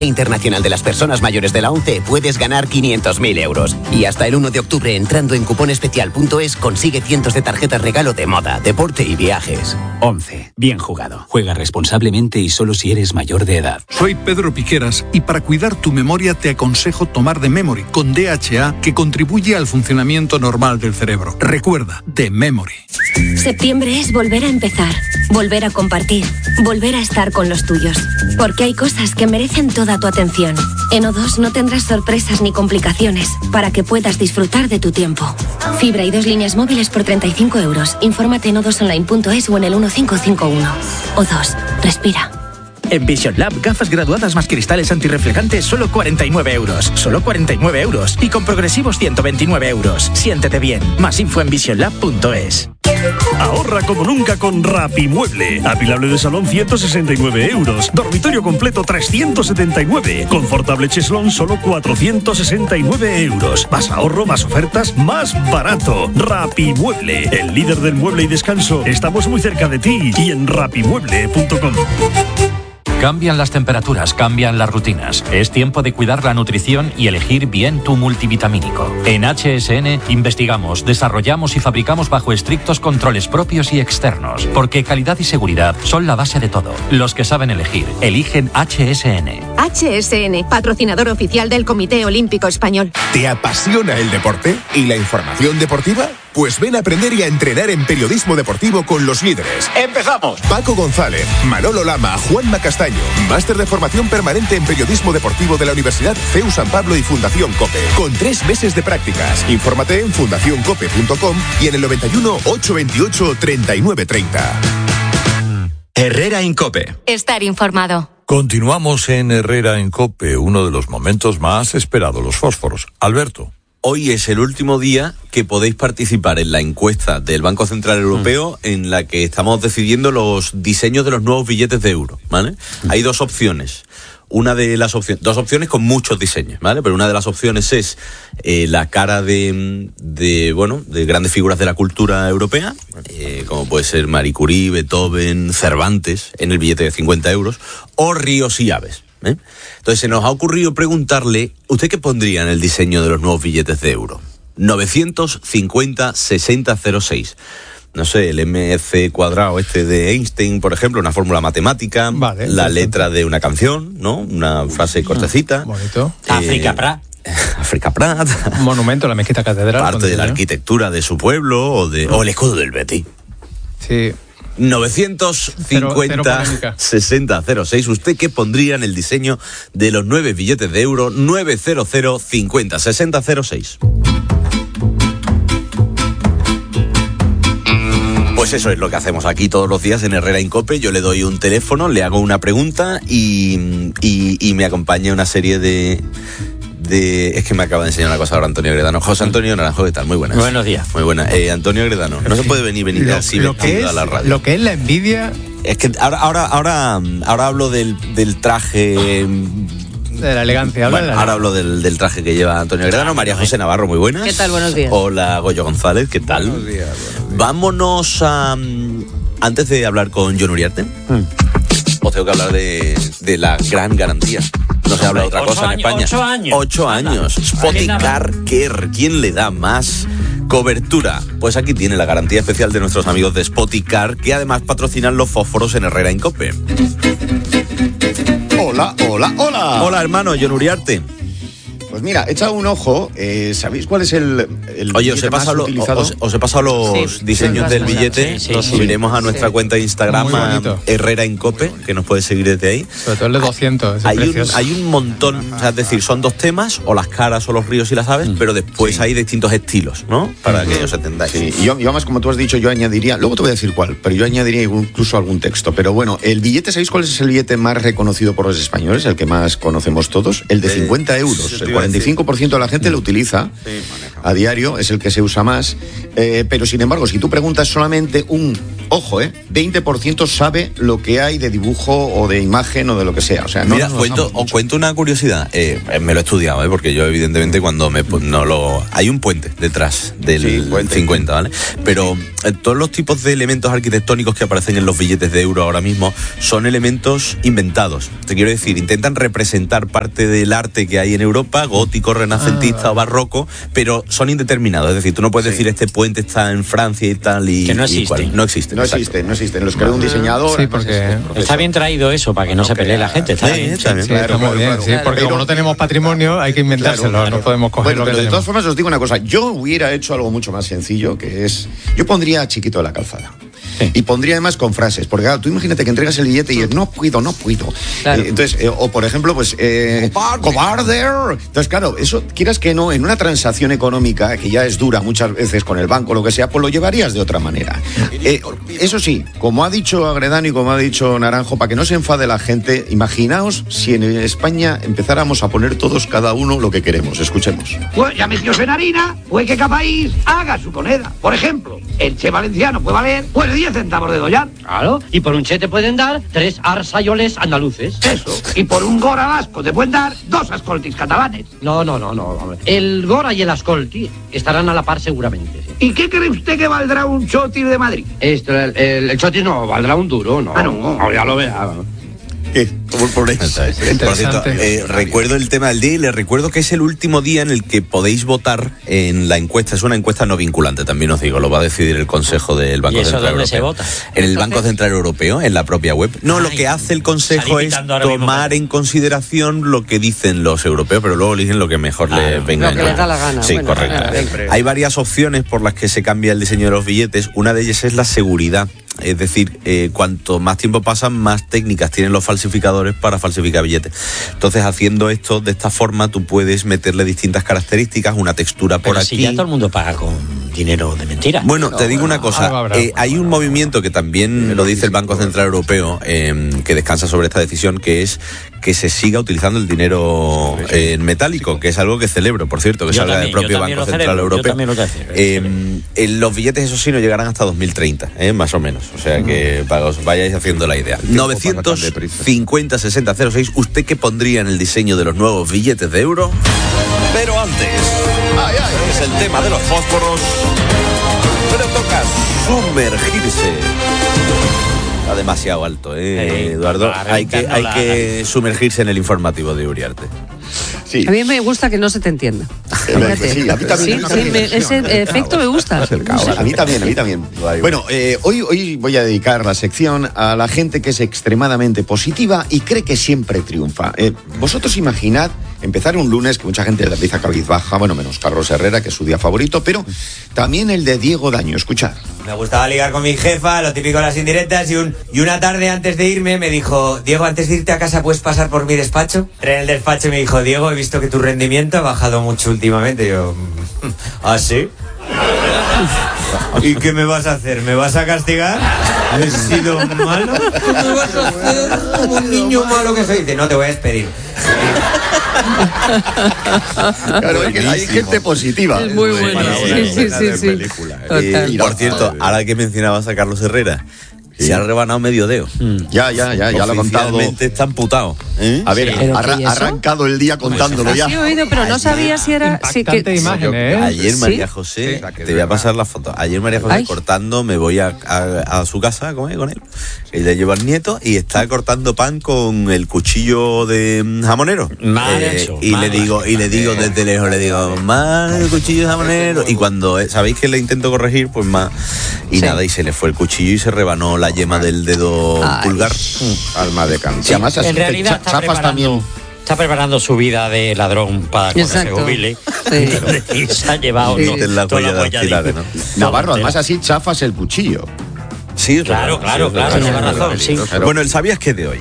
Internacional de las Personas Mayores de la ONCE puedes ganar 500.000 euros. Y hasta el 1 de octubre, entrando en cuponespecial.es, consigue cientos de tarjetas regalo de moda, deporte y viajes. ONCE. Bien jugado. Juega responsablemente y solo si eres mayor de edad. Soy Pedro Piqueras y para cuidar tu memoria te aconsejo tomar The Memory con DHA, que contribuye al funcionamiento normal del cerebro. Recuerda, The Memory. Septiembre es volver a empezar, volver a compartir, volver a estar con los tuyos. Porque hay cosas que merecen toda tu atención. En O2 no tendrás sorpresas ni complicaciones para que puedas disfrutar de tu tiempo. Fibra y 2 líneas móviles por 35 euros. Infórmate en o2online.es o en el 1551. O2. Respira. En Vision Lab, gafas graduadas más cristales antirreflejantes, solo 49 euros. Solo 49 euros. Y con progresivos 129 euros. Siéntete bien. Más info en visionlab.es. Ahorra como nunca con Rapimueble. Apilable de salón 169 euros. Dormitorio completo 379. Confortable cheslón solo 469 euros. Más ahorro, más ofertas, más barato. Rapimueble, el líder del mueble y descanso. Estamos muy cerca de ti y en rapimueble.com. Cambian las temperaturas, cambian las rutinas. Es tiempo de cuidar la nutrición y elegir bien tu multivitamínico. En HSN investigamos, desarrollamos y fabricamos bajo estrictos controles propios y externos, porque calidad y seguridad son la base de todo. Los que saben elegir, eligen HSN. HSN, patrocinador oficial del Comité Olímpico Español. ¿Te apasiona el deporte y la información deportiva? Pues ven a aprender y a entrenar en periodismo deportivo con los líderes. ¡Empezamos! Paco González, Manolo Lama, Juanma Castaño. Máster de formación permanente en periodismo deportivo de la Universidad CEU San Pablo y Fundación COPE. Con 3 meses de prácticas. Infórmate en fundacioncope.com y en el 91 828 3930. Herrera en COPE. Estar informado. Continuamos en Herrera en COPE, uno de los momentos más esperados, los fósforos. Alberto. Hoy es el último día que podéis participar en la encuesta del Banco Central Europeo en la que estamos decidiendo los diseños de los nuevos billetes de euro, ¿vale? Hay dos opciones. Dos opciones con muchos diseños, ¿vale? Pero una de las opciones es la cara de grandes figuras de la cultura europea, como puede ser Marie Curie, Beethoven, Cervantes, en el billete de 50 euros, o ríos y aves. Entonces se nos ha ocurrido preguntarle, ¿usted qué pondría en el diseño de los nuevos billetes de euro? 950-6006. No sé, el MC cuadrado de Einstein, por ejemplo, una fórmula matemática, vale, la letra de una canción, ¿no? Una frase cortecita. Bonito. África Prat. África Prat. Un monumento, la mezquita catedral. Parte de la arquitectura de su pueblo o el escudo del Betis. Sí. 950-6006. ¿Usted qué pondría en el diseño de los 9 billetes de euro? 900-50-6006. Pues eso es lo que hacemos aquí todos los días en Herrera en COPE. Yo le doy un teléfono, le hago una pregunta y me acompaña una serie de... Es que me acaba de enseñar una cosa ahora Antonio Gredano. José Antonio Naranjo, ¿qué tal? Muy buenas. Buenos días. Muy buenas. Antonio Gredano, no se puede venir así vestido a la radio. Lo que es la envidia... Es que ahora hablo del traje... De la elegancia. Ahora hablo del traje que lleva Antonio Gredano. María José Navarro, muy buenas. ¿Qué tal? Buenos días. Hola, Goyo González, ¿qué tal? Buenos días. Vámonos a... Antes de hablar con John Uriarte, os tengo que hablar de la gran garantía. No se habla de otra cosa en España. 8 años. Spoticar Care. ¿Quién le da más cobertura? Pues aquí tiene la garantía especial de nuestros amigos de Spoticar, que además patrocinan los fósforos en Herrera en COPE. Hola. Hola, hermano, John Uriarte. Pues mira, echa un ojo. ¿Sabéis cuál es el Oye, os he pasado los diseños del billete. Los subiremos a nuestra cuenta de Instagram, a Herrera en COPE, que nos puedes seguir desde ahí. Sobre todo el de 200. Hay un montón, o sea, es decir, son 2 temas, o las caras o los ríos y las aves, pero después hay distintos estilos, ¿no? Para que os entendáis. Sí, y yo además, como tú has dicho, yo añadiría, luego te voy a decir cuál, pero yo añadiría incluso algún texto. Pero bueno, el billete, ¿sabéis cuál es el billete más reconocido por los españoles? El que más conocemos todos, el de 50 euros. El 45% de la gente lo utiliza a diario, es el que se usa más, pero sin embargo, si tú preguntas solamente 20% sabe lo que hay de dibujo o de imagen o de lo que sea. O sea, mira, os cuento una curiosidad, me lo he estudiado, porque yo evidentemente cuando hay un puente detrás del 50, ¿vale? Pero todos los tipos de elementos arquitectónicos que aparecen en los billetes de euro ahora mismo son elementos inventados. Te quiero decir, intentan representar parte del arte que hay en Europa, gótico, renacentista o barroco, pero son indeterminados. Es decir, tú no puedes decir este puente está en Francia y tal y que no existe. No existe. No existen. Los creó un diseñador. Sí, porque está bien traído eso para que no se pelee la gente. Está bien. Porque como no tenemos patrimonio hay que inventárselo, no podemos coger lo que de todas formas os digo una cosa, yo hubiera hecho algo mucho más sencillo, que es, yo pondría Chiquito de la Calzada. Y pondría además con frases, porque claro, tú imagínate que entregas el billete y es no puedo. Claro. Entonces, o por ejemplo, pues cobarde. Entonces, claro, eso, quieras que no, en una transacción económica que ya es dura muchas veces con el banco, lo que sea, pues lo llevarías de otra manera. Eso sí, como ha dicho Agredano y como ha dicho Naranjo, para que no se enfade la gente, imaginaos si en España empezáramos a poner todos cada uno lo que queremos. Escuchemos. Pues ya metidos en harina, pues que cada país haga su moneda. Por ejemplo, el che valenciano puede valer pues 10 centavos de dollar. Claro, y por un che te pueden dar 3 arsayoles andaluces. Eso, y por un gora vasco te pueden dar 2 ascoltis catalanes. No. El gora y el ascolti estarán a la par seguramente. Sí. ¿Y qué cree usted que valdrá un chotis de Madrid? El chotis no, valdrá un duro, ¿no? No, ya lo verá. Por cierto, recuerdo el tema del día y les recuerdo que es el último día en el que podéis votar en la encuesta. Es una encuesta no vinculante, también os digo, lo va a decidir el Consejo del Banco Central Europeo. ¿Y eso dónde se vota? En el Banco Central Europeo, en la propia web. No, lo que hace el Consejo es tomar en consideración lo que dicen los europeos, pero luego eligen lo que mejor les venga. Lo que les da la gana. Sí, correcto. Hay varias opciones por las que se cambia el diseño de los billetes. Una de ellas es la seguridad. Es decir, cuanto más tiempo pasa, más técnicas tienen los falsificadores para falsificar billetes. Entonces, haciendo esto de esta forma, tú puedes meterle distintas características, una textura por aquí. Si ya todo el mundo paga con dinero de mentira. Bueno, te digo una cosa. Hay un movimiento que también lo dice el Banco Central Europeo, que descansa sobre esta decisión, que es que se siga utilizando el dinero metálico, que es algo que celebro, por cierto, que salga del propio Banco Central Europeo. Los billetes, eso sí, no llegarán hasta 2030, más o menos. O sea que para que os vayáis haciendo la idea. 950-60-06. ¿Usted qué pondría en el diseño de los nuevos billetes de euro? Pero antes, es el tema de los fósforos. Pero toca sumergirse. Está demasiado alto, Eduardo. Hay que sumergirse en el informativo de Uriarte. Sí. A mí me gusta que no se te entienda. Sí, a mí también. Ese efecto me gusta. A mí también. Bueno, hoy voy a dedicar la sección a la gente que es extremadamente positiva y cree que siempre triunfa. Vosotros imaginad empezar un lunes que mucha gente le empieza cabizbaja, bueno, menos Carlos Herrera, que es su día favorito, pero también el de Diego Daño. Escuchad. Me gustaba ligar con mi jefa, lo típico de las indirectas, y una tarde antes de irme me dijo: Diego, antes de irte a casa, ¿puedes pasar por mi despacho? Entré en el despacho y me dijo: Diego, he visto que tu rendimiento ha bajado mucho últimamente. Y yo, ¿ah, sí? ¿Y qué me vas a hacer? ¿Me vas a castigar? ¿He sido malo? ¿Qué me vas a hacer? Como un niño malo que soy. Dice: no, te voy a despedir. Claro, es que hay gente positiva. Es muy bueno. Sí. Y por cierto, ahora que mencionabas a Carlos Herrera, se ha rebanado medio dedo. Ya lo ha contado. Oficialmente está amputado. A ver, ha arrancado el día contándolo ya. Sí, he oído, pero no sabía si era... Ayer María José, te voy a pasar la foto. Ayer María José cortando, me voy a su casa a comer con él. Y le llevo al nieto y está cortando pan con el cuchillo de jamonero. Y le digo desde lejos, mal el cuchillo de jamonero. Y cuando sabéis que le intento corregir, pues más. Y nada, y se le fue el cuchillo y se rebanó la yema del dedo pulgar. Alma de canto. Sí, en realidad está preparando su vida de ladrón para cuando se jubile. Y se ha llevado toda la huella de... Navarro, además así chafas el cuchillo. Sí, claro, lleva razón. Sí. Bueno, el ¿sabías qué de hoy?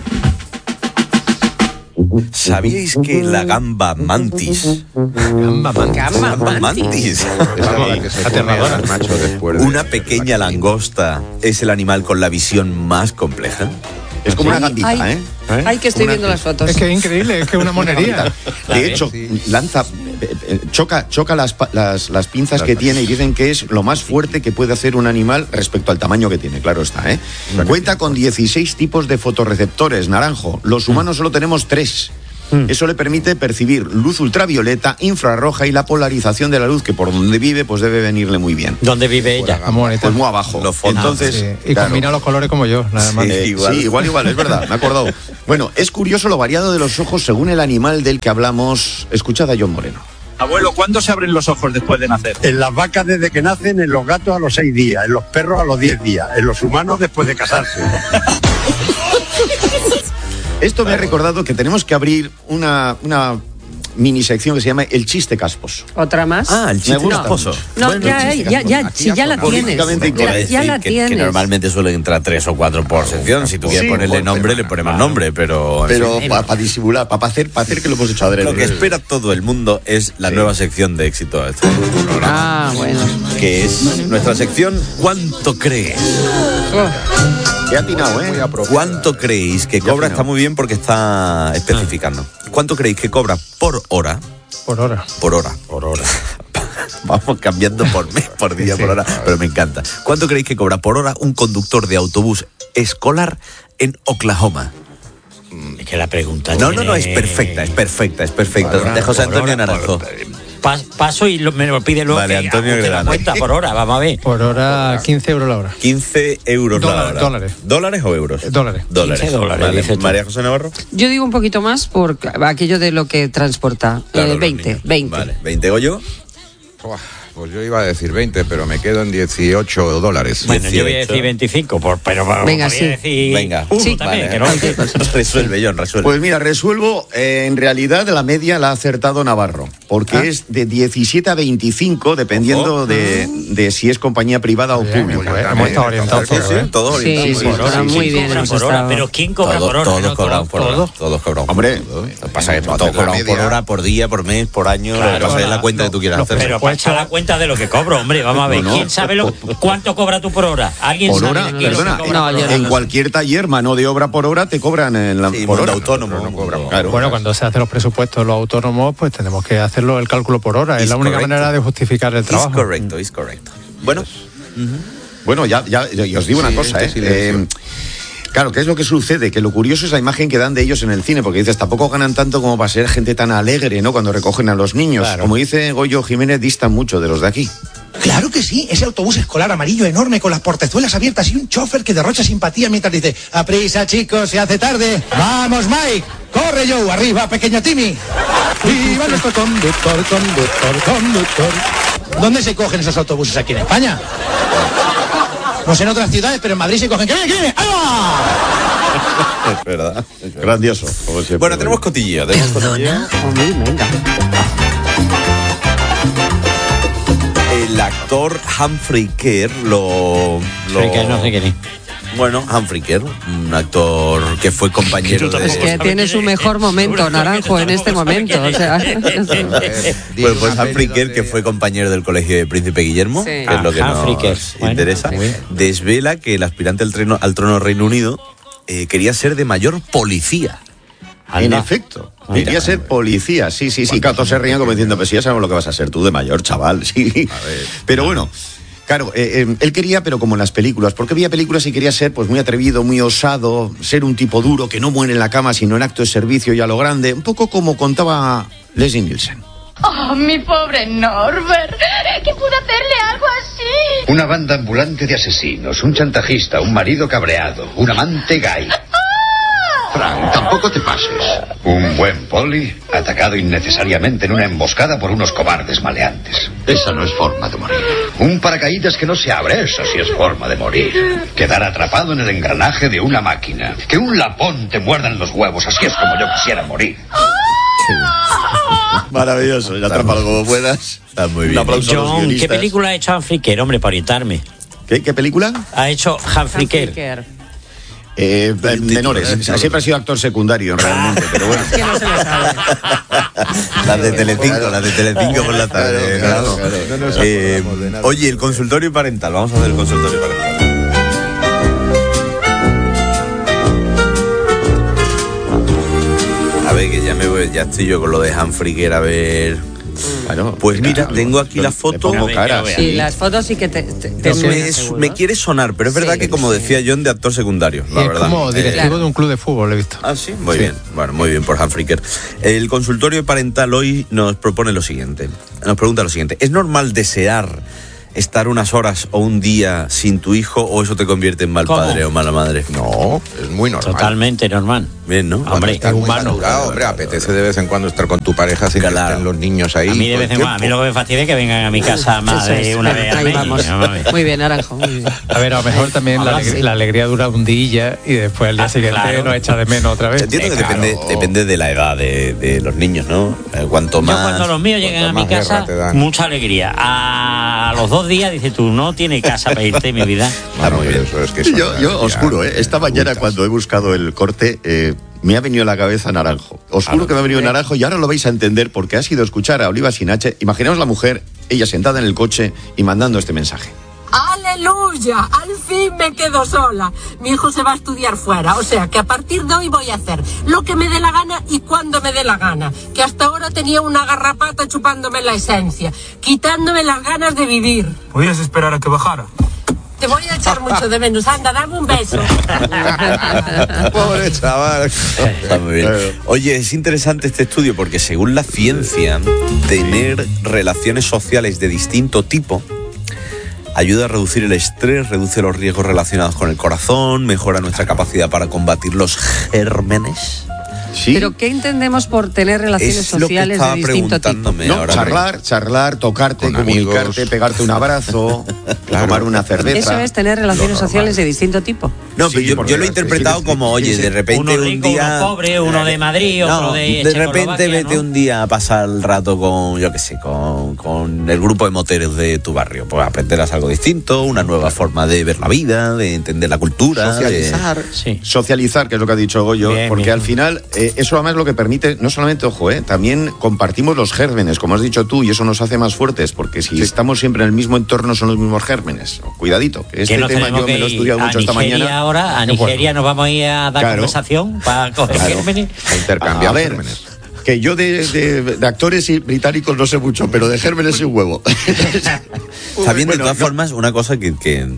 ¿Sabíais que la gamba mantis? Una pequeña langosta es el animal con la visión más compleja. Es como una gambita, Ay, que estoy viendo las fotos. Es que es increíble, es que es una monería. De hecho, choca las pinzas que tiene y dicen que es lo más fuerte que puede hacer un animal respecto al tamaño que tiene, claro está, Cuenta con 16 tipos de fotorreceptores, Naranjo. Los humanos solo tenemos 3. Eso le permite percibir luz ultravioleta, infrarroja y la polarización de la luz, que por donde vive pues debe venirle muy bien. ¿Dónde vive ella? Pues muy abajo. Entonces, sí. Y combina los colores como yo, nada más. Igual, es verdad, me he acordado. Bueno, es curioso lo variado de los ojos según el animal del que hablamos. Escuchad a John Moreno. Abuelo, ¿cuándo se abren los ojos después de nacer? En las vacas desde que nacen, en los gatos a los 6 días, en los perros a los 10 días, en los humanos después de casarse. Esto me ha recordado que tenemos que abrir una mini sección que se llama El chiste casposo. ¿Otra más? El chiste casposo. No, bueno, ya la tienes. Ya la tienes. Que normalmente suelen entrar 3 o 4 por sección. Si tú quieres ponerle nombre, le ponemos nombre, pero para disimular, para hacer que lo hemos hecho adrede. Lo que espera todo el mundo es la nueva sección de éxito de este programa. Bueno. Que es nuestra sección ¿Cuánto crees? He atinado, ¿eh? ¿Cuánto creéis que cobra? Está muy bien porque está especificando. ¿Cuánto creéis que cobra por hora? Por hora. Vamos cambiando por mes, por día, por hora, pero me encanta. ¿Cuánto creéis que cobra por hora un conductor de autobús escolar en Oklahoma? Es que la pregunta No, es perfecta. De José Antonio Naranjo. Paso y me lo pide luego. Vale, Antonio Gredano. Cuenta por hora, vamos a ver. Por hora, 15 euros la hora. 15 euros la hora. Dólares. ¿Dólares o euros? Dólares. 15 dólares. Vale. María José Navarro. Yo digo un poquito más por aquello de lo que transporta. Claro, 20. Vale, 20 Goyo. Pues yo iba a decir 20, pero me quedo en 18 dólares. Bueno, 18. Yo voy a decir 25, pero venga, sí. Decir... Venga, sí, también, vale. Que no... Resuelve, John, resuelve. Pues mira, resuelvo. En realidad la media la ha acertado Navarro, porque es de 17 a 25, dependiendo de si es compañía privada o pública. Hemos estado orientados todo orientado. Muy bien. Por hora. Pero ¿quién cobra por hora? Todos cobran por hora. Todos cobran. Hombre, lo que pasa es que todos cobran por hora, por día, por mes, por año. Lo que pasa es la cuenta que tú quieras hacer. Pero para echar la cuenta de lo que cobro, hombre, vamos a ver. ¿Quién sabe cuánto cobra tú por hora? ¿Alguien por sabe? Hora, perdona, en cualquier taller, mano de obra por hora, te cobran por hora. Autónomo. No cobran. Claro. Bueno, cuando se hacen los presupuestos los autónomos, pues tenemos que hacerlo el cálculo por hora. Es la única manera de justificar el trabajo. Es correcto. Bueno. Bueno, ya os digo una cosa, claro, ¿qué es lo que sucede? Que lo curioso es la imagen que dan de ellos en el cine, porque dices, tampoco ganan tanto como para ser gente tan alegre, ¿no? Cuando recogen a los niños. Claro. Como dice Goyo Jiménez, distan mucho de los de aquí. Claro que sí, ese autobús escolar amarillo enorme con las portezuelas abiertas y un chofer que derrocha simpatía mientras dice: ¡aprisa, chicos, se hace tarde! ¡Vamos, Mike! ¡Corre, Joe! ¡Arriba, pequeño Timmy! ¡Viva nuestro conductor! ¿Dónde se cogen esos autobuses aquí en España? No sé en otras ciudades, pero en Madrid se cogen. ¿Qué viene? ¡Ahí va! Es verdad. Grandioso. Bueno, tenemos cotilleo. Venga. El actor Humphrey Kerr no sé quién es. Bueno, Humphrey Kerr, un actor que fue compañero de... Es que tiene su mejor momento, Naranjo, en este momento. O sea. Bueno, pues Humphrey Kerr, que fue compañero del Colegio de Príncipe Guillermo, que es lo que nos interesa, desvela que el aspirante al trono del Reino Unido quería ser de mayor policía. En efecto, quería ser policía, sí. Claro, todos se rían como diciendo, pues sí, ya sabemos lo que vas a ser tú de mayor, chaval, sí. Pero bueno, claro, él quería, pero como en las películas, porque había películas y quería ser pues muy atrevido, muy osado, ser un tipo duro que no muere en la cama, sino en acto de servicio y a lo grande, un poco como contaba Leslie Nielsen. Oh, mi pobre Norbert, ¿qué pudo hacerle algo así? Una banda ambulante de asesinos, un chantajista, un marido cabreado, un amante gay. Frank, tampoco te pases. Un buen poli atacado innecesariamente en una emboscada por unos cobardes maleantes. Esa no es forma de morir. Un paracaídas que no se abre, esa sí es forma de morir. Quedar atrapado en el engranaje de una máquina. Que un lapón te muerda en los huevos, así es como yo quisiera morir. Maravilloso, ya atrapado como puedas. Está muy bien. John, ¿qué película ha hecho Humphrey Kerr, hombre, para orientarme? ¿Qué película? Ha hecho Humphrey Kerr. Menores, siempre ha sido actor secundario realmente, pero bueno. Es que no se lo sabe. Las de Telecinco por la tarde. Claro. Oye, el consultorio parental, vamos a hacer el consultorio parental. A ver, que ya estoy yo con lo de Humphrey Kerr, a ver Claro, pues mira, tengo aquí la foto. Sí, las fotos sí que te me quiere sonar, pero es verdad que, como decía John, de actor secundario, la verdad. Es como directivo de un club de fútbol, he visto. Ah, sí, muy bien. Bueno, muy bien por Hanfricker. El consultorio parental hoy nos propone lo siguiente. Nos pregunta lo siguiente: ¿es normal desear estar unas horas o un día sin tu hijo, o eso te convierte en mal padre o mala madre? No, es muy normal. Totalmente normal. Bien, ¿no? Hombre, es humano. Hombre, apetece de vez en cuando estar con tu pareja sin que estén los niños ahí. A mí de vez en cuando. A mí lo que me fastidia es que vengan a mi casa más de una vez al mes. Muy bien, Naranjo. Muy bien. A ver, a lo mejor también la alegría dura un día y después al día siguiente nos echa de menos otra vez. Entiendo que depende de la edad de los niños, ¿no? Cuanto más. Yo cuando los míos llegan a mi casa, mucha alegría. A los 2 días dices tú, no tiene casa para irte, mi vida. Muy bien. Eso es que yo os juro, esta mañana cuando he buscado el corte, me ha venido a la cabeza Naranjo. Os juro que me ha venido Naranjo, y ahora lo vais a entender porque ha sido escuchar a Oliva Sinache. Imaginaos la mujer, ella sentada en el coche y mandando este mensaje. ¡Aleluya! Al fin me quedo sola. Mi hijo se va a estudiar fuera, o sea que a partir de hoy voy a hacer lo que me dé la gana y cuando me dé la gana. Que hasta ahora tenía una garrapata chupándome la esencia, quitándome las ganas de vivir. ¿Podías esperar a que bajara? Te voy a echar mucho de menos. Anda, dame un beso. Pobre chaval. Está muy bien. Oye, es interesante este estudio porque, según la ciencia, tener relaciones sociales de distinto tipo ayuda a reducir el estrés, reduce los riesgos relacionados con el corazón, mejora nuestra capacidad para combatir los gérmenes. ¿Sí? ¿Pero qué entendemos por tener relaciones sociales de distinto tipo? No, charlar, tocarte, comunicarte, pegarte un abrazo, tomar una cerveza. Eso es tener relaciones sociales de distinto tipo. No, pero yo lo he interpretado como, oye, de repente uno rico, un día... uno pobre, uno de Madrid, otro de repente vete un día a pasar el rato con, yo qué sé, con el grupo de moteros de tu barrio. Pues aprenderás algo distinto, una nueva forma de ver la vida, de entender la cultura. Socializar, que es lo que ha dicho Goyo, porque al final... eso además lo que permite, no solamente, ojo, también compartimos los gérmenes, como has dicho tú, y eso nos hace más fuertes, porque si estamos siempre en el mismo entorno son los mismos gérmenes. Cuidadito, que este tema yo me lo he estudiado mucho esta mañana. Ahora a Nigeria nos vamos a ir a dar conversación para coger gérmenes. A intercambiar gérmenes. Que yo de actores británicos no sé mucho, pero de gérmenes sí un huevo. Sabiendo, de todas formas, una cosa que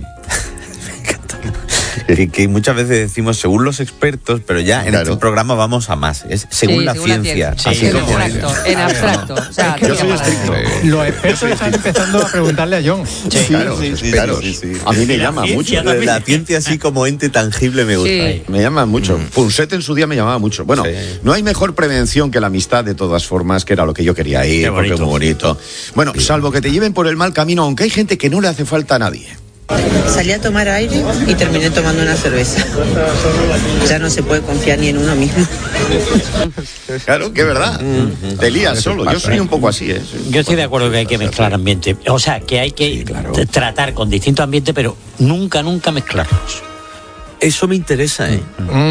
muchas veces decimos según los expertos, pero ya en este programa vamos a más. Es según la ciencia. En abstracto. O sea, yo soy estricto. Los expertos están empezando a preguntarle a John. Claro. A mí me llama mucho. La ciencia así como ente tangible me gusta. Me llama mucho. Punset en su día me llamaba mucho. Bueno, no hay mejor prevención que la amistad, de todas formas, que era lo que yo quería ir, porque es muy bonito. Bueno, salvo que te lleven por el mal camino, aunque hay gente que no le hace falta a nadie. Salí a tomar aire y terminé tomando una cerveza. Ya no se puede confiar ni en uno mismo. Claro, que es verdad. Te lías solo. Yo soy un poco así, ¿eh? Yo estoy de acuerdo que hay que mezclar ambiente. O sea, que hay que tratar con distintos ambientes, pero nunca mezclarlos. Eso me interesa, ¿eh?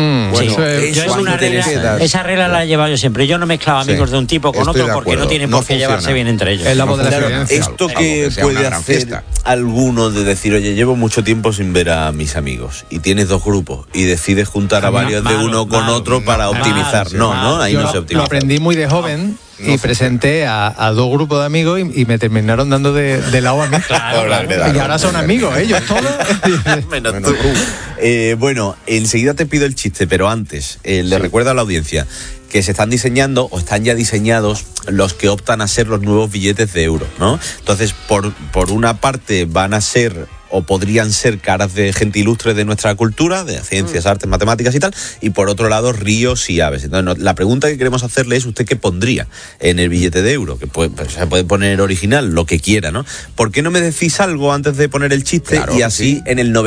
Esa regla la he llevado yo siempre. Yo no mezclaba amigos de un tipo con otro porque no tienen por qué llevarse bien entre ellos. Es la voz de la experiencia. Esto que puede hacer alguno de decir, oye, llevo mucho tiempo sin ver a mis amigos y tienes 2 grupos y decides juntar a varios de uno con otro para optimizar. Ahí no se optimiza. Lo aprendí muy de joven. Y presenté a 2 grupos de amigos y me terminaron dando de lado a mí. Y ahora son amigos, ellos todos. Menos tú. Bueno, enseguida te pido el chiste, pero antes le recuerdo a la audiencia que se están diseñando o están ya diseñados los que optan a ser los nuevos billetes de euro, ¿no? Entonces, por una parte van a ser o podrían ser caras de gente ilustre de nuestra cultura, de ciencias, artes, matemáticas y tal, y por otro lado ríos y aves. Entonces, la pregunta que queremos hacerle es, ¿usted qué pondría en el billete de euro? Que se puede poner original, lo que quiera, ¿no? ¿Por qué no me decís algo antes de poner el chiste? Claro, y así en el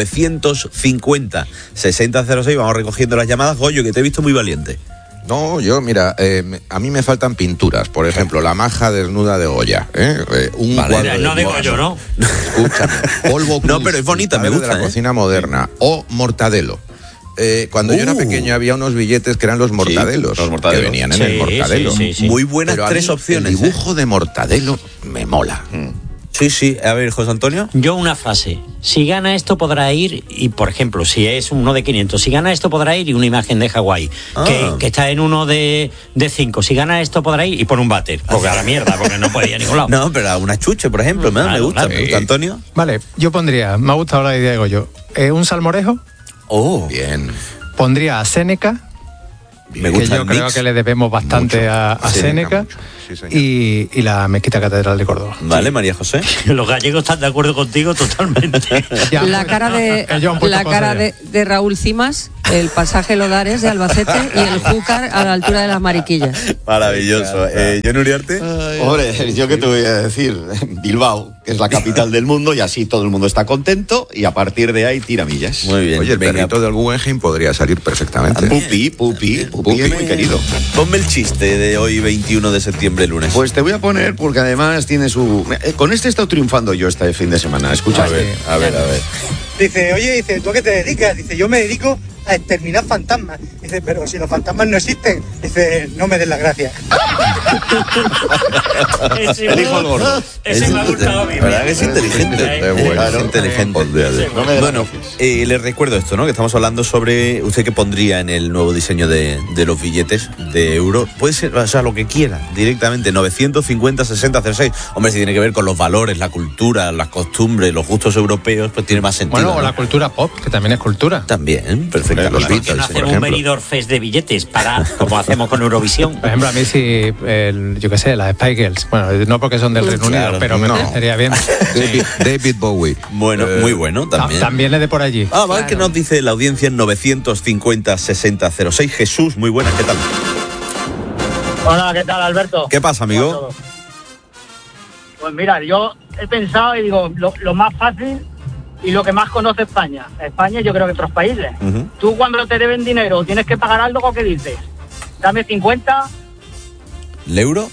950-6006 vamos recogiendo las llamadas. Goyo, que te he visto muy valiente. No, yo, mira, a mí me faltan pinturas. Por ejemplo, la maja desnuda de Goya. Un cuadro no de Goyo, ¿no? Escúchame. Polvo Cruz, no, pero es bonita, me gusta. De la cocina moderna. O Mortadelo. Cuando yo era pequeño había unos billetes que eran los mortadelos. Los mortadelos. Que venían en el mortadelo. Muy buenas 3 opciones. El dibujo de Mortadelo me mola. Sí. A ver, José Antonio. Yo una frase. Si gana esto podrá ir, y por ejemplo, si es uno de 500, si gana esto podrá ir y una imagen de Hawái, que está en uno de 5. Si gana esto podrá ir y pone un váter. Porque a la mierda, porque no puede ir a ningún lado. No, pero a una chuche, por ejemplo, me gusta. Antonio. Vale, yo pondría, me ha gustado la idea, digo yo, un salmorejo. Bien. Pondría a Séneca. Me gusta que yo creo que le debemos bastante a Séneca. Sí, y la Mezquita Catedral de Córdoba. Vale, María José. Los gallegos están de acuerdo contigo totalmente. La cara de Raúl Cimas, el pasaje Lodares de Albacete y el Júcar a la altura de las Mariquillas. Maravilloso. ¿John Uriarte? Hombre, ¿yo qué te voy a decir? Bilbao, que es la capital del mundo, y así todo el mundo está contento, y a partir de ahí tiramillas. Muy bien. Oye, el perrito del Guggenheim podría salir perfectamente. Pupi es muy querido. Ponme el chiste de hoy, 21 de septiembre, lunes. Pues te voy a poner, porque además tiene su... Con este he estado triunfando yo este fin de semana. Escucha. A ver. Dice, ¿tú a qué te dedicas? Dice, yo me dedico a exterminar fantasmas. Dice, pero si los fantasmas no existen. Dice, no me des las gracias. El hijo del gordo. Ese me ha gustado a mí. ¿Verdad que es inteligente? Es inteligente. Bueno, les recuerdo esto, ¿no? Que estamos hablando sobre usted qué pondría en el nuevo diseño de los billetes de euro. Puede ser, o sea, lo que quiera, directamente, 950-60-06. Hombre, si tiene que ver con los valores, la cultura, las costumbres, los gustos europeos, pues tiene más sentido. Bueno, o la cultura pop, que también es cultura. También, perfecto. Los Beatles, no hacer un Benidorm Fest de billetes como hacemos con Eurovisión. Por ejemplo, a mí sí, yo qué sé, las Spice Girls. Bueno, no porque son del Reino Unido, pero me parecería bien. David Bowie. Bueno, muy bueno también. También es de por allí. Vale, que nos dice la audiencia en 950-60-06. Jesús, muy buena, ¿qué tal? Hola, ¿qué tal, Alberto? ¿Qué pasa, amigo? Pues mira, yo he pensado y digo, lo más fácil y lo que más conoce España. España, yo creo que otros países. Tú cuando te deben dinero o tienes que pagar algo, ¿qué dices? Dame 50. ¿El euro?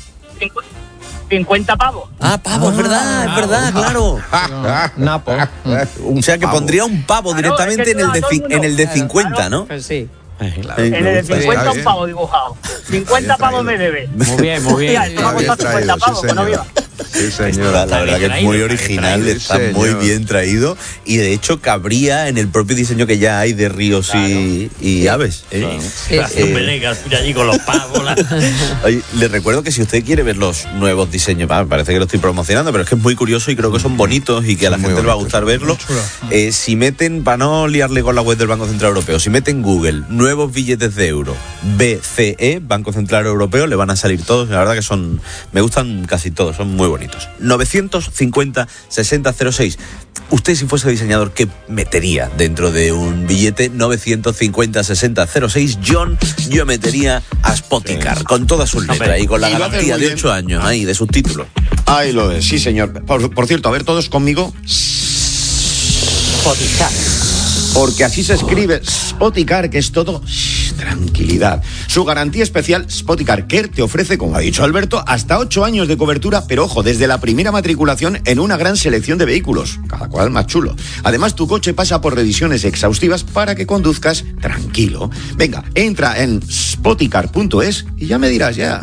50 pavos. Pavos, es verdad, claro. Napo. O sea que pondría un pavo directamente en el de 50, ¿no? Pues sí. Claro. En el de 50 un pavo dibujado. 50 pavos me debe. Muy bien. Esto me ha costado 50 pavos, que no viva. Sí, señora. La verdad que es muy original, está muy bien traído y de hecho cabría en el propio diseño que ya hay de ríos y aves. Un Venegas allí con los pavos. Oye, les recuerdo que si usted quiere ver los nuevos diseños, parece que lo estoy promocionando, pero es que es muy curioso y creo que son bonitos y que a la gente le va a gustar verlos. Si meten, para no liarle con la web del Banco Central Europeo, si meten Google nuevos billetes de euro, BCE, Banco Central Europeo, le van a salir todos. La verdad que me gustan casi todos, son muy bonitos. 950-60-06. Usted, si fuese diseñador, ¿qué metería dentro de un billete? 950-60-06. Yo metería a Spoticar, con todas sus letras y con la garantía de 8 años ahí, de subtítulos. Ahí lo es, sí, señor. Por cierto, a ver, todos conmigo. Spoticar. Porque así se escribe Spoticar, que es todo tranquilidad. Su garantía especial Spoticar Care te ofrece, como ha dicho Alberto, hasta 8 años de cobertura, pero ojo, desde la primera matriculación en una gran selección de vehículos, cada cual más chulo. Además, tu coche pasa por revisiones exhaustivas para que conduzcas tranquilo. Venga, entra en spoticar.es y ya me dirás ya.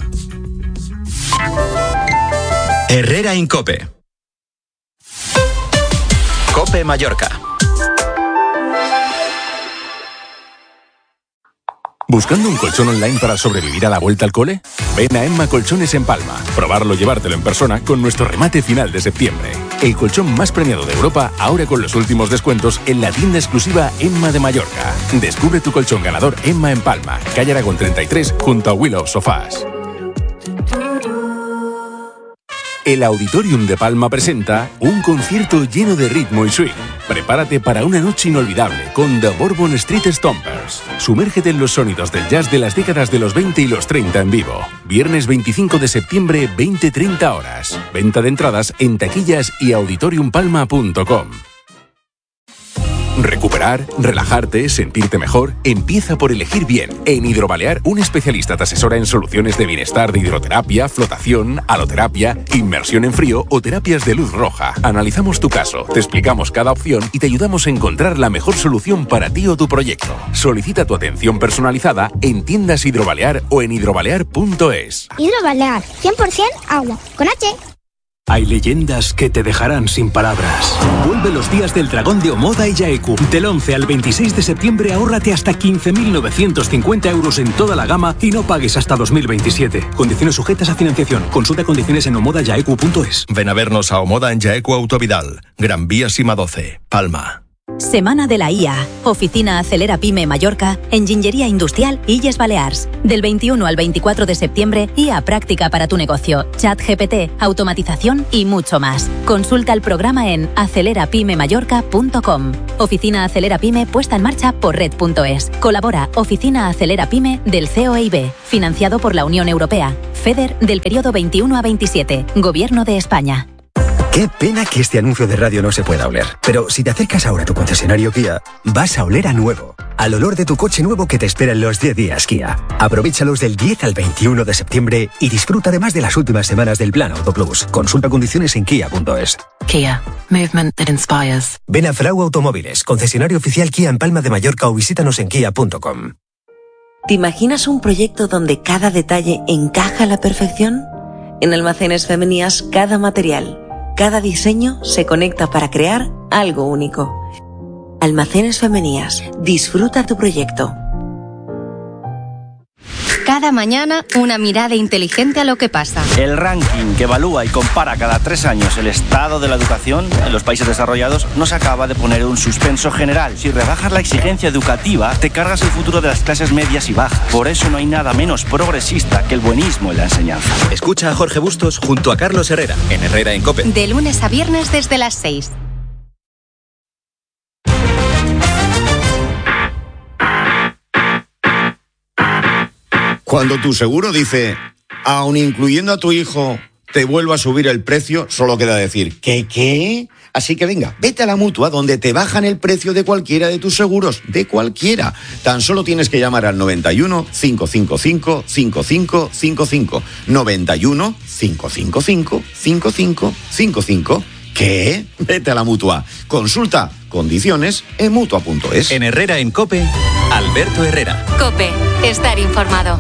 Herrera Incope. Cope Mallorca. ¿Buscando un colchón online para sobrevivir a la vuelta al cole? Ven a Emma Colchones en Palma. Probarlo y llevártelo en persona con nuestro remate final de septiembre. El colchón más premiado de Europa, ahora con los últimos descuentos en la tienda exclusiva Emma de Mallorca. Descubre tu colchón ganador Emma en Palma, calle Aragón 33, junto a Willow Sofás. El Auditorium de Palma presenta un concierto lleno de ritmo y swing. Prepárate para una noche inolvidable con The Bourbon Street Stompers. Sumérgete en los sonidos del jazz de las décadas de los 20 y los 30 en vivo. Viernes 25 de septiembre, 20-30 horas. Venta de entradas en taquillas y auditoriumpalma.com. Recuperar, relajarte, sentirte mejor, empieza por elegir bien. En Hidrobalear, un especialista te asesora en soluciones de bienestar de hidroterapia, flotación, haloterapia, inmersión en frío o terapias de luz roja. Analizamos tu caso, te explicamos cada opción y te ayudamos a encontrar la mejor solución para ti o tu proyecto. Solicita tu atención personalizada en tiendas Hidrobalear o en hidrobalear.es. Hidrobalear, 100% agua, con H. Hay leyendas que te dejarán sin palabras. Vuelve los días del dragón de Omoda y Yaeku. Del 11 al 26 de septiembre ahórrate hasta 15.950 euros en toda la gama y no pagues hasta 2027. Condiciones sujetas a financiación. Consulta condiciones en omodayaeku.es. Ven a vernos a Omoda en Yaeku Autovidal. Gran Vía Sima 12, Palma. Semana de la IA. Oficina Acelera Pyme Mallorca, Enginyería Industrial Illes Balears. Del 21 al 24 de septiembre, IA práctica para tu negocio, Chat GPT, automatización y mucho más. Consulta el programa en acelerapymemallorca.com. Oficina Acelera Pyme puesta en marcha por red.es. Colabora Oficina Acelera Pyme del COEIB, financiado por la Unión Europea. FEDER del periodo 21 a 27. Gobierno de España. Qué pena que este anuncio de radio no se pueda oler. Pero si te acercas ahora a tu concesionario Kia, vas a oler a nuevo. Al olor de tu coche nuevo que te espera en los 10 días Kia. Aprovéchalos del 10 al 21 de septiembre y disfruta además de las últimas semanas del Plan Auto Plus. Consulta condiciones en kia.es. Kia. Movement that inspires. Ven a Frau Automóviles, concesionario oficial Kia en Palma de Mallorca o visítanos en kia.com. ¿Te imaginas un proyecto donde cada detalle encaja a la perfección? En Almacenes Femenías, cada material, cada diseño se conecta para crear algo único. Almacenes Femenías. Disfruta tu proyecto. Cada mañana, una mirada inteligente a lo que pasa. El ranking que evalúa y compara cada 3 años el estado de la educación en los países desarrollados nos acaba de poner un suspenso general. Si rebajas la exigencia educativa, te cargas el futuro de las clases medias y bajas. Por eso no hay nada menos progresista que el buenismo en la enseñanza. Escucha a Jorge Bustos junto a Carlos Herrera, en Herrera en COPE. De lunes a viernes desde las 6. Cuando tu seguro dice, aun incluyendo a tu hijo, te vuelva a subir el precio, solo queda decir, ¿qué? Así que venga, vete a la Mutua, donde te bajan el precio de cualquiera de tus seguros, de cualquiera. Tan solo tienes que llamar al 91 555 5555. 91 555 5555. ¿Qué? Vete a la Mutua. Consulta condiciones en Mutua.es. En Herrera en COPE, Alberto Herrera. COPE. Estar informado.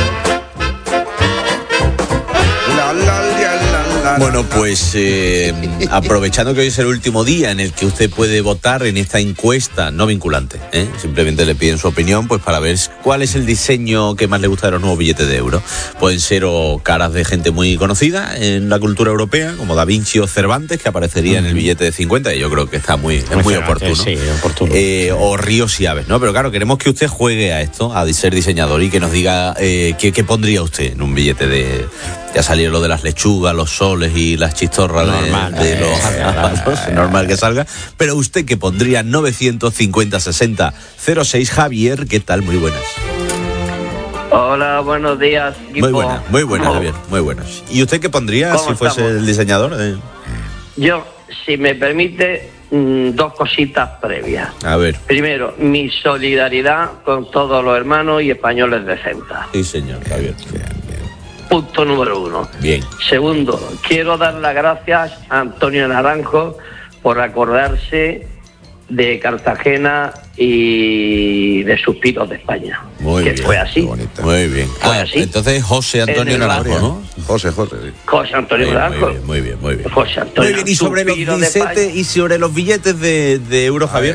Bueno, pues aprovechando que hoy es el último día en el que usted puede votar en esta encuesta no vinculante, simplemente le piden su opinión pues para ver cuál es el diseño que más le gusta de los nuevos billetes de euro. Pueden ser o caras de gente muy conocida en la cultura europea, como Da Vinci o Cervantes, que aparecería en el billete de 50, y yo creo que está muy oportuno. Sí, oportuno. O ríos y aves, ¿no? Pero claro, queremos que usted juegue a esto, a ser diseñador, y que nos diga qué pondría usted en un billete de... Ya salieron lo de las lechugas, los soles y las chistorras normal que salga. Pero usted que pondría 950-60-06. Javier, ¿qué tal? Muy buenas. Hola, buenos días, equipo. Muy buenas, Javier, muy buenas. ¿Y usted qué pondría si fuese el diseñador? Yo, si me permite, 2 cositas previas. A ver. Primero, mi solidaridad con todos los hermanos y españoles de Ceuta. Sí, señor, Javier. Punto número 1. Bien. Segundo, quiero dar las gracias a Antonio Naranjo por acordarse de Cartagena y de Suspiros de España. Muy bien. Fue así. Muy bien. Fue así. Entonces José Antonio Naranjo, ¿no? José Antonio Naranjo. Muy bien. José Antonio. Muy bien. Y sobre los billetes de euro, Javier.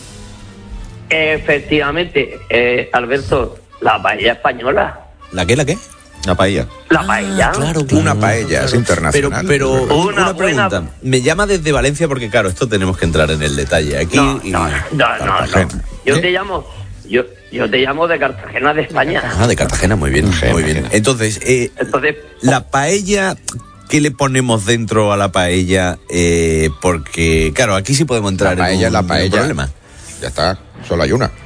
Efectivamente, Alberto, la paella española. ¿La qué? La paella. La paella. Claro, una paella, es internacional. Pero una pregunta. Me llama desde Valencia porque, claro, esto tenemos que entrar en el detalle. Aquí No. Yo te llamo de Cartagena, de España. De Cartagena, muy bien. Entonces, la paella, ¿qué le ponemos dentro a la paella? Porque, claro, aquí sí podemos entrar en un problema. Ya está, solo hay una.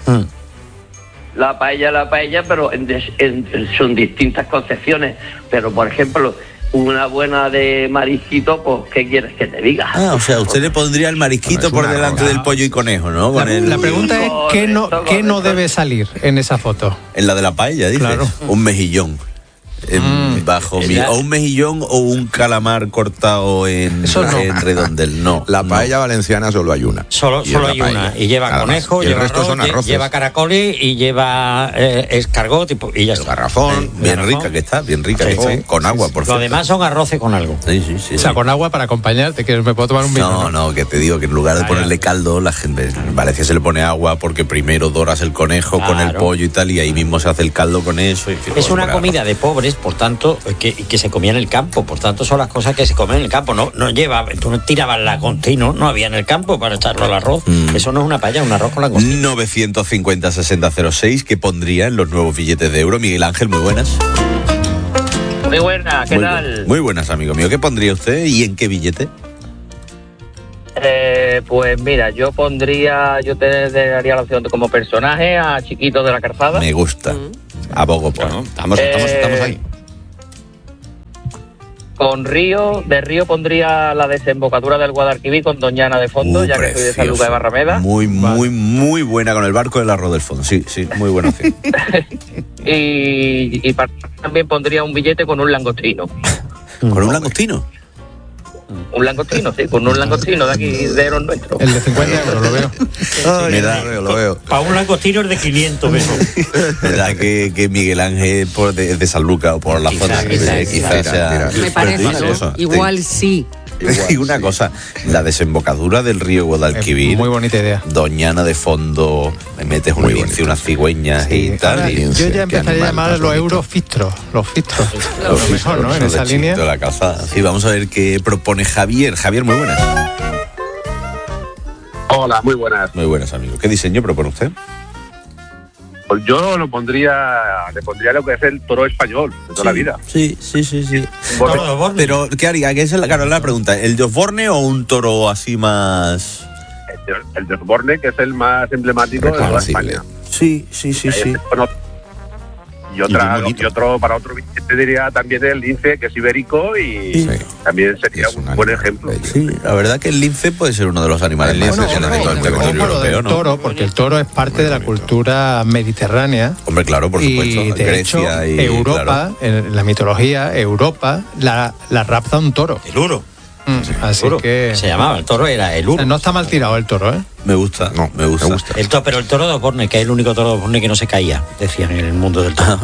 La paella, pero son distintas concepciones. Pero, por ejemplo, una buena de marisquito, pues, ¿qué quieres que te diga? O sea, usted le pondría el marisquito por delante del pollo y conejo, ¿no? La pregunta es, ¿qué no debe salir en esa foto? En la de la paella, dice. Claro. Un mejillón. bajo o un mejillón o un calamar cortado en redondel. No. La paella valenciana solo hay una. Solo hay una. Y lleva Nada conejo, más. lleva arroz, lleva caracoles y lleva escargot y ya está. Garrafón. Bien rica que está, con agua, por favor. Lo demás son arroces con algo. Sí. O sea, con agua para acompañarte, que me puedo tomar un vino. No, que te digo que en lugar de ponerle caldo, la gente en Valencia se le pone agua porque primero doras el conejo con el pollo y tal, y ahí mismo se hace el caldo con eso. Es una comida de pobres, por tanto, que se comía en el campo, por tanto son las cosas que se comen en el campo. No lleva, tú no tirabas langostino, no había en el campo para echarlo al arroz. Eso no es una paella, un arroz con langostino. 950-6006, ¿qué pondría en los nuevos billetes de euro? Miguel Ángel, muy buenas. Muy buenas, ¿qué tal? Muy buenas, amigo mío. ¿Qué pondría usted y en qué billete? Pues mira, yo te daría la opción de como personaje a Chiquito de la Calzada. Me gusta. Abogo por. Bueno, estamos ahí. De Río pondría la desembocadura del Guadalquivir con Doña Ana de fondo, ya que soy de San Lucas de Barrameda. Muy buena con el barco del arroz del fondo. Sí, muy buena opción. y también pondría un billete con un langostino. ¿Con un langostino? Un langostino, sí, con un langostino de aquí, de los nuestros. El de 50 euros, lo veo. Lo veo. Para un langostino es de 500 pesos. ¿Verdad que Miguel Ángel de San Lucas o por la zona? Quizás sea. Me parece, ¿no? Igual sí. Y una cosa, la desembocadura del río Guadalquivir. Muy bonita idea. Doñana de fondo, me metes un lince, unas cigüeñas y tal. Ahora, yo ya empezaría a llamar a los euros fistros. Los fistros. Lo mejor, ¿no? En esa línea. La calzada. Sí, vamos a ver qué propone Javier. Javier, muy buenas. Hola, muy buenas. Muy buenas, amigo. ¿Qué diseño propone usted? Pues yo le pondría lo que es el toro español de toda la vida. Sí. Pero, ¿qué haría? ¿Qué es la pregunta? ¿El de Osborne o un toro así más...? El de Osborne, que es el más emblemático de toda España. Sí. Y otro, para otro billete diría también el lince, que es ibérico y también sería un buen ejemplo. Sí, la verdad que el lince puede ser uno de los animales más impresionantes de todo el territorio europeo, ¿no? Toro, porque el toro es parte de la cultura mediterránea. Hombre, claro, por supuesto. Y de hecho, Europa, en la mitología, Europa la rapta un toro. El uro. Así que se llamaba, el toro era el uro. No está mal tirado el toro, ¿eh? Me gusta. Pero el toro de Osborne, que es el único toro de Osborne que no se caía, decían en el mundo del toro.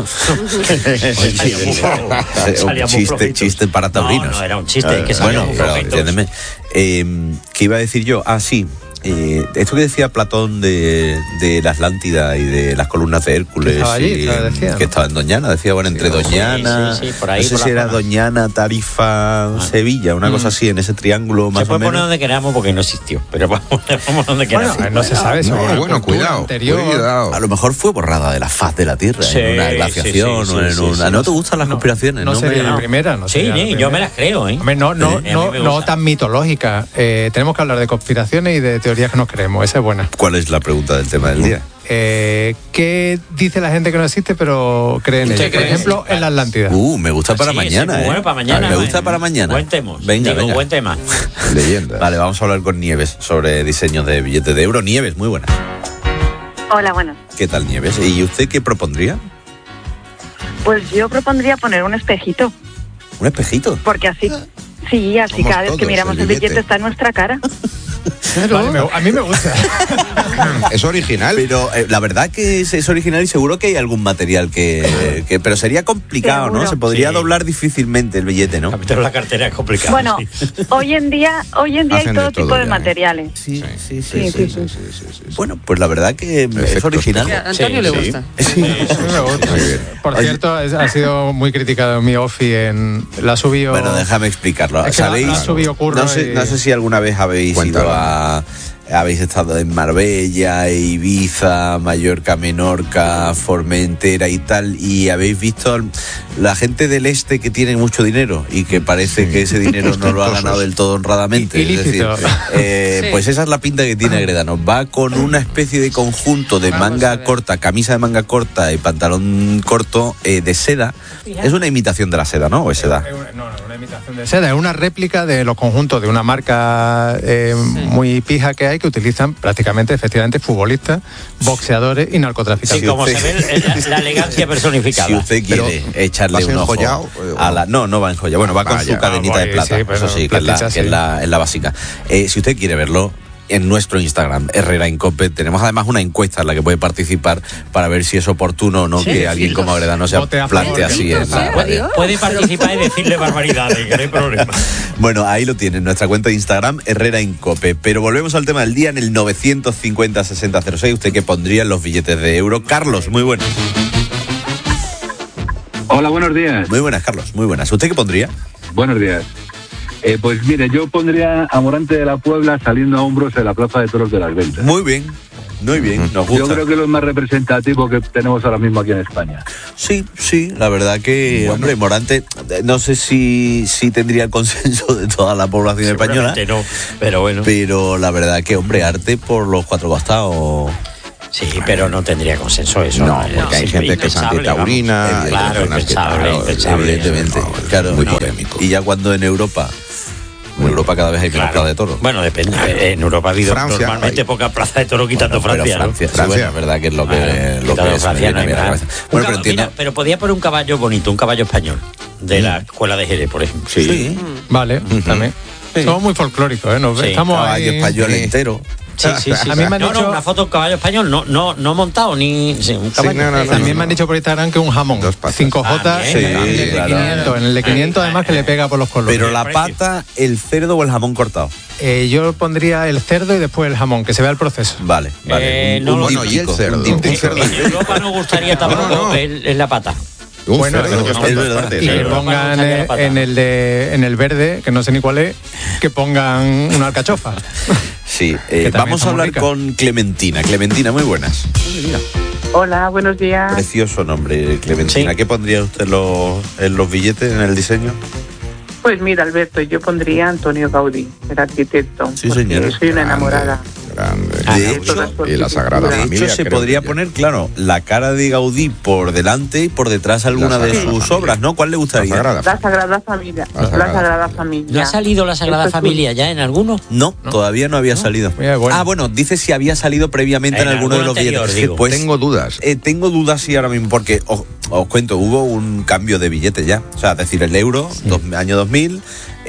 Chiste para taurinos. No, era un chiste. Que bueno, pero entiéndeme. ¿Qué iba a decir yo? Sí. Esto que decía Platón de la Atlántida y de las columnas de Hércules, que estaba en Doñana, decía, bueno, entre Doñana, por ahí, no sé si era Doñana, Tarifa, Sevilla, una cosa así, en ese triángulo más o menos. Se puede poner donde queramos porque no existió, pero vamos donde queramos. Bueno, no se sabe. Cuidado. A lo mejor fue borrada de la faz de la Tierra, en una glaciación o en una... ¿No te gustan las conspiraciones? No sería la primera, yo me las creo, ¿eh? No tan mitológica. Tenemos que hablar de conspiraciones y de teorías que nos creemos, esa es buena. ¿Cuál es la pregunta del tema del día? ¿Qué dice la gente que no existe pero cree en ella? Por ejemplo, en la Atlántida. Me gusta para mañana. Bueno, para mañana. Me gusta para mañana. Buen tema. Venga. Buen tema. Leyenda. Vale, vamos a hablar con Nieves sobre diseños de billetes de euro. Nieves, muy buenas. Hola, buenas. ¿Qué tal, Nieves? ¿Y usted qué propondría? Pues yo propondría poner un espejito. ¿Un espejito? Porque así cada vez que miramos el billete está en nuestra cara. Vale, a mí me gusta. Es original. Pero la verdad que es original y seguro que hay algún material que pero sería complicado, ¿seguro? ¿No? Se podría doblar difícilmente el billete, ¿no? Pero la cartera es complicada. Bueno, hoy en día hay todo tipo de materiales. Sí. Bueno, pues la verdad que es original. A Antonio le gusta. Sí, me gusta. Por cierto, ha sido muy criticado mi Ofi en la subió. Bueno, déjame explicarlo. Es que ¿sabéis? Subió curro no sé si alguna vez habéis ido habéis estado en Marbella, Ibiza, Mallorca, Menorca, Formentera y tal, y habéis visto la gente del este que tiene mucho dinero y que parece que ese dinero no lo ha ganado del todo honradamente. Es decir, pues esa es la pinta que tiene Agredano. Va con una especie de conjunto de manga corta, camisa de manga corta y pantalón corto de seda. Es una imitación de la seda, ¿no? ¿O es seda? No, una imitación de seda, es una réplica de los conjuntos de una marca muy pija que hay, que utilizan prácticamente, efectivamente, futbolistas, boxeadores y narcotraficantes. Sí, como se ve, la elegancia personificada. Si usted quiere echarle un ojo a la... No va enjollado. Bueno, va con su cadenita de plata, sí, eso sí, que es la básica. Si usted quiere verlo, en nuestro Instagram, Herrera Incope, tenemos además una encuesta en la que puede participar para ver si es oportuno o no que alguien como Agredano se plantee así. Puede participar y decirle barbaridades, que no hay problema. Bueno, ahí lo tiene, en nuestra cuenta de Instagram, Herrera Incope. Pero volvemos al tema del día en el 950-6006. ¿Usted qué pondría en los billetes de euro? Carlos, muy buenas. Hola, buenos días. Muy buenas, Carlos, muy buenas. ¿Usted qué pondría? Buenos días. Pues mire, yo pondría a Morante de la Puebla saliendo a hombros en la Plaza de Toros de las Ventas. Muy bien, nos gusta. Yo creo que es lo más representativo que tenemos ahora mismo aquí en España. Sí, la verdad que, hombre, Morante, no sé si tendría el consenso de toda la población española. No, pero bueno. Pero la verdad que, hombre, arte por los cuatro costados... Sí, pero no tendría consenso eso. No, porque hay gente que es antitaurina. Claro, impensable. Evidentemente, claro. Muy polémico. Y ya cuando en Europa cada vez hay menos plaza de toro. Bueno, depende. En Europa ha habido Francia, normalmente poca plaza de toro quitando Francia. Francia, bueno, es verdad que es lo que es Francia. Bueno, pero entiendo. Pero podía poner un caballo bonito, un caballo español de la escuela de Jerez, por ejemplo. Sí. Vale, también. Somos muy folclóricos, Estamos caballo ahí. español entero. Sí. A mí me han dicho una foto de un caballo español, no montado ni un caballo. También me han dicho por Instagram que un jamón 5J en el de 500 además que le pega por los colores. Pero la pata, el cerdo o el jamón cortado. Yo pondría el cerdo y después el jamón, que se vea el proceso. Vale. Y el cerdo. En Europa no gustaría tampoco en la pata. Bueno, es verdad. Y que pongan en el verde, que no sé ni cuál es, que pongan una alcachofa. Sí, vamos a hablar con Clementina. Clementina, muy buenas. Hola, buenos días. Precioso nombre, Clementina. ¿Qué pondría usted en los billetes, en el diseño? Pues mira, Alberto, yo pondría Antonio Gaudí, el arquitecto. Sí, señor. Soy una enamorada. De hecho, y la Sagrada Familia. De hecho, se podría poner, claro, la cara de Gaudí por delante y por detrás alguna de sus obras, ¿no? ¿Cuál le gustaría? La Sagrada Familia. La Sagrada Familia. ¿No ha salido la Sagrada Familia ya en alguno? No, todavía no había salido. Bueno, dice si había salido previamente en alguno de los billetes. Pues tengo dudas. Tengo dudas sí ahora mismo, porque os cuento, hubo un cambio de billete ya. O sea, es decir, el euro, año 2000,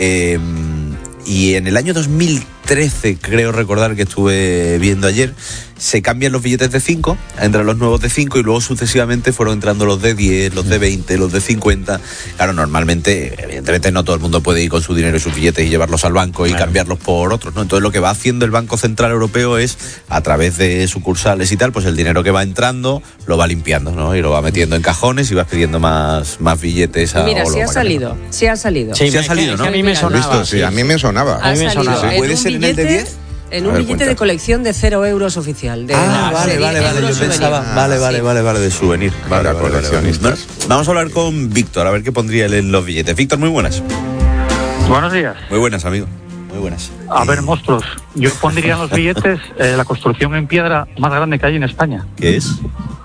y en el año 2013, creo recordar que estuve viendo ayer, se cambian los billetes de 5, entran los nuevos de 5 y luego sucesivamente fueron entrando los de 10, los de 20, los de 50. Claro, normalmente, evidentemente no todo el mundo puede ir con su dinero y sus billetes y llevarlos al banco y cambiarlos por otros, ¿no? Entonces lo que va haciendo el Banco Central Europeo es, a través de sucursales y tal, pues el dinero que va entrando lo va limpiando, ¿no? Y lo va metiendo en cajones y va pidiendo más billetes a... Mira, sí ha salido. Sí ha salido, ¿no? A mí me sonaba. Visto, sí, a mí me sonaba. ¿Puede ser en el de 10? En un billete de colección de 0 euros oficial. Vale, yo pensaba. Vale, de souvenir. Vale. Vamos a hablar con Víctor, a ver qué pondría él en los billetes. Víctor, muy buenas. Buenos días. Muy buenas, amigo. Muy buenas. A ver, monstruos, yo pondría en los billetes la construcción en piedra más grande que hay en España. ¿Qué es?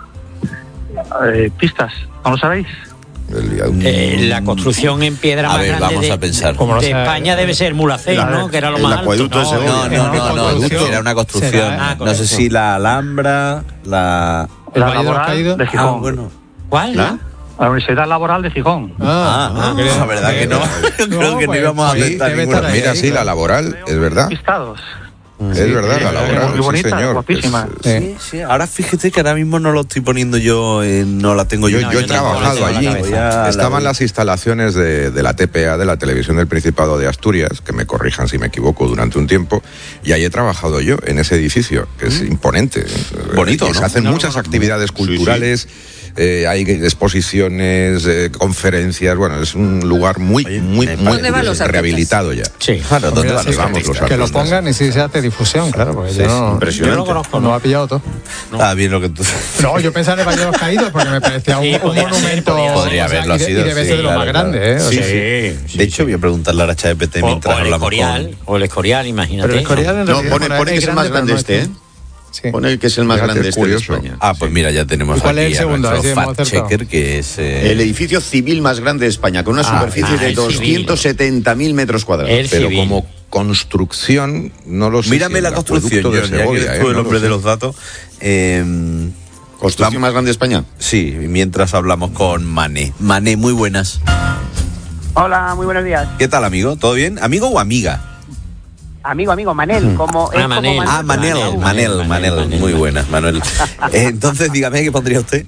Pistas, ¿no lo sabéis? La construcción en piedra más grande vamos a pensar. De España debe ser Mulhacén, ¿no? Que era lo más alto. No, era una construcción. No sé si la Alhambra, la Laboral de Gijón. ¿Cuál? La Universidad Laboral de Gijón. La verdad que no. Yo creo que no íbamos a aceptar ninguna. Mira, sí, la Laboral, es verdad. Pistados. Es verdad, la Laboral, muy bonita, señor. Guapísima. Sí. Ahora fíjate que ahora mismo no lo estoy poniendo yo, no la tengo yo. Yo he trabajado allí. Estaban las instalaciones de la TPA, de la Televisión del Principado de Asturias, que me corrijan si me equivoco, durante un tiempo, y ahí he trabajado yo, en ese edificio, que es imponente. Bonito, ¿no? Se hacen muchas actividades culturales. Hay exposiciones, conferencias, bueno, es un lugar muy rehabilitado ya. Sí, claro, ¿dónde vamos los artistas? Que lo pongan y si se hace difusión, claro, porque yo no lo conozco, no ha pillado todo. Bien lo que tú... No, yo pensaba en el Valle de los Caídos porque me parecía un monumento. Podría haberlo sido. Y debe ser de lo más grande, De hecho, voy a preguntarle a la ChatGPT mientras hablamos con... O el Escorial, imagínate. Pero el Escorial pone que es el más grande Pone que es el más grande de España. Ah, pues mira, ya tenemos ¿Cuál aquí es el segundo? a nuestro fact-checker, que es... El edificio civil más grande de España, con una superficie de 270.000 metros cuadrados. Pero como construcción, no lo sé. Mírame la construcción, Acueducto de John, ya que Segovia, eres tú el no hombre lo de sé. los datos. ¿Construcción más grande de España? Sí, mientras hablamos con Mané. Mané, muy buenas. Hola, muy buenos días. ¿Qué tal, amigo? ¿Todo bien? ¿Amigo o amiga? Amigo, Manel. Como, es Manel. como Manel. Muy buenas, Manuel. Entonces, dígame, ¿qué pondría usted?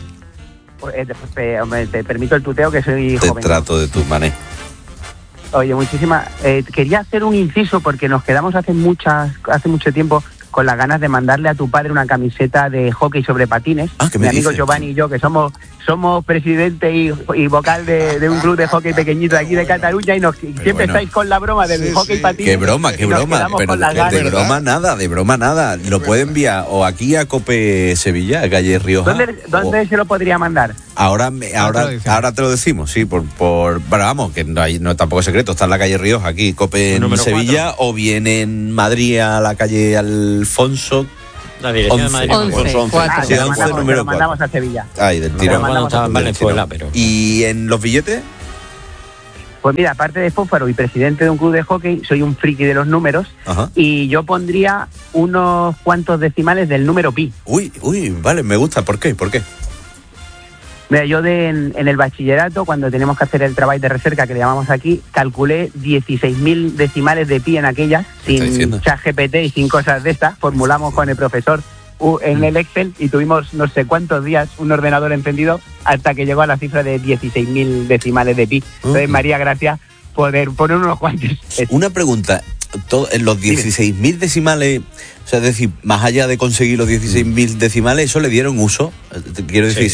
Hombre, te permito el tuteo, que soy Te joven. trato de tu Mané. Oye, muchísimas. Quería hacer un inciso porque nos quedamos hace mucho tiempo con las ganas de mandarle a tu padre una camiseta de hockey sobre patines. ¿qué Mi me amigo dices? Giovanni y yo, que somos presidente y vocal de un club de hockey pequeñito de aquí de Cataluña, y siempre bueno. estáis con la broma del hockey patines. Qué broma, y nos quedamos pero con las de ganas. broma nada. Lo puede enviar o aquí a Cope Sevilla, a calle Rioja. ¿Dónde se lo podría mandar? Ahora te lo decimos, sí, pero vamos, que no tampoco es secreto, está en la calle Rioja, aquí, Cope en Número Sevilla, o bien en Madrid a la calle Alfonso. La dirección de Madrid. 11, 4. Sí, 11, número Lo 4. mandamos a Sevilla. Ay, del tirón. Cuando estaba en Venezuela, pero... ¿Y en los billetes? Pues mira, aparte de fósforo y presidente de un club de hockey, soy un friki de los números. Ajá. Y yo pondría unos cuantos decimales del número pi. Uy, vale, me gusta. ¿Por qué? Mira, yo en el bachillerato, cuando tenemos que hacer el trabajo de recerca, que le llamamos aquí, calculé 16.000 decimales de pi en aquellas, sin ChatGPT y sin cosas de estas. Formulamos con el profesor en el Excel y tuvimos no sé cuántos días un ordenador encendido hasta que llegó a la cifra de 16.000 decimales de pi. Entonces, María, gracias por poner unos cuantos. Una pregunta. En los 16.000 decimales, o sea, es decir, más allá de conseguir los 16.000 decimales, ¿eso le dieron uso? Quiero decir,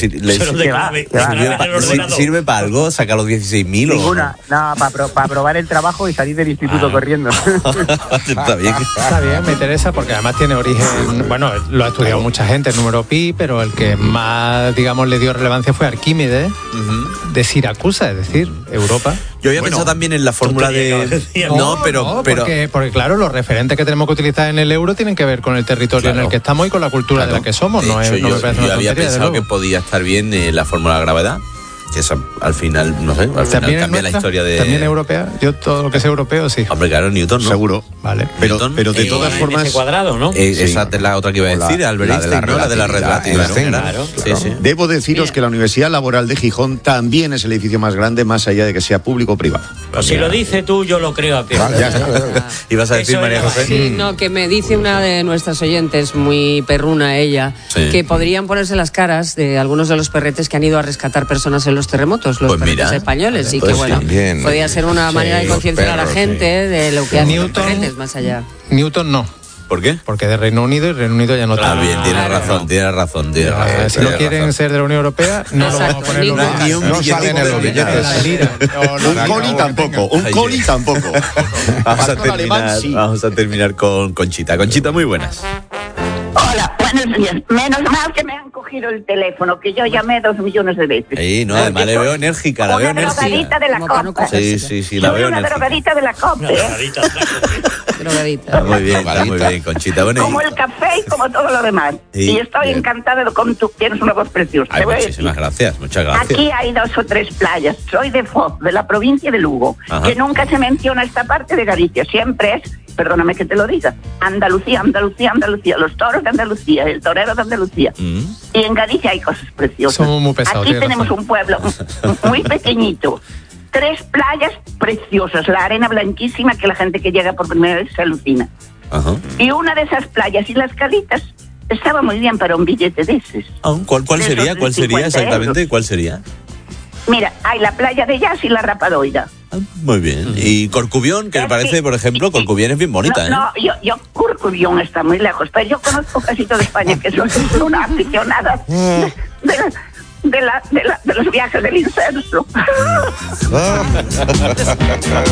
¿sirve para algo sacar los 16.000? Ninguna, no, para probar el trabajo y salir del instituto corriendo. Está bien. Está bien, me interesa porque además tiene origen, bueno, lo ha estudiado mucha gente, el número pi, pero el que más, digamos, le dio relevancia fue Arquímedes, de Siracusa, es decir, Europa. Yo había pensado también en la fórmula de... Porque claro, los referentes que tenemos que utilizar en el euro tienen que ver con el territorio en el que estamos y con la cultura de la que somos. De hecho, no me parece yo una había tontería, pensado que podía estar bien la fórmula de la gravedad, que esa, al final, no sé, al final cambia la historia de... ¿También europea? Yo todo lo que es europeo, sí. Hombre, claro, Newton, ¿no? Seguro. Vale. Pero de todas formas... cuadrado, ¿no? Esa es la otra que iba a decir, Albert Einstein, ¿no? La de la relatividad. Claro. Sí. Debo deciros que la Universidad Laboral de Gijón también es el edificio más grande, más allá de que sea público o privado. Pues si lo dices tú, yo lo creo a pie. ¿Ibas a decir, María José? Sí, no, que me dice una de nuestras oyentes, muy perruna ella, que podrían ponerse las caras de algunos de los perretes que han ido a rescatar personas en los terremotos, los perretes españoles, y que bueno, podría ser una manera de concienciar a la gente de lo que hacen los perretes más allá. Newton no. ¿Por qué? Porque de Reino Unido y Reino Unido ya no está. Bien, tiene razón. Si no quieren ser de la Unión Europea, no lo vamos a poner no salen en los billetes. Un coli tampoco. Vamos a terminar con Conchita. Conchita, muy buenas. Hola, buenos días. Menos mal que me han cogido el teléfono, que yo llamé 2 millones de veces. Sí, no, además le veo enérgica, la veo enérgica. Una drogadita de la copa. Sí, la veo una enérgica. drogadita de la copa. Drogadita. Muy bien, Conchita. Bueno, como el café y como todo lo demás. Sí, y estoy encantada con tú. Tienes una voz preciosa. Ay, muchísimas gracias, muchas gracias. Aquí hay 2 o 3 playas. Soy de Foz, de la provincia de Lugo, que nunca se menciona esta parte de Galicia. Siempre es, perdóname que te lo diga, Andalucía, los toros de Andalucía, el torero de Andalucía. Y en Galicia hay cosas preciosas. Somos muy pesados. Aquí tenemos un pueblo muy pequeñito. 3 playas preciosas, la arena blanquísima que la gente que llega por primera vez se alucina. Y una de esas playas y las calitas estaba muy bien para un billete de esos. ¿Cuál sería? ¿Cuál sería exactamente? Euros. ¿Cuál sería? Mira, hay la playa de Jazz y la Rapadoira. Muy bien. Y Corcubión, que me parece, por ejemplo, Corcubión es bien bonita, No, yo Corcubión está muy lejos, pero yo conozco casi toda España, que soy una aficionada de los viajes del incenso.